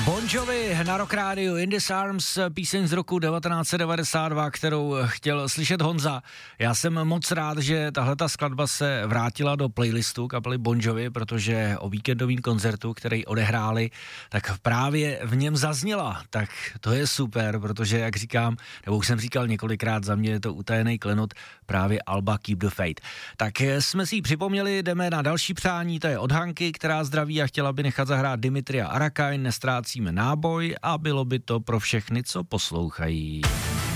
Bon Jovi na Rock Radio, In These Arms, píseň z roku 1992, kterou chtěl slyšet Honza. Já jsem moc rád, že tahleta skladba se vrátila do playlistu kapely Bon Jovi, protože o víkendovým koncertu, který odehráli, tak právě v něm zazněla. Tak to je super, protože jak říkám, nebo už jsem říkal několikrát, za mě je to utajený klenot právě alba Keep the Faith. Tak jsme si ji připomněli, jdeme na další přání, to je od Hanky, která zdraví a chtěla by nechat zahrát Dimitria Arakaj, Nestrácíme náboj a bylo by to pro všechny, co poslouchají.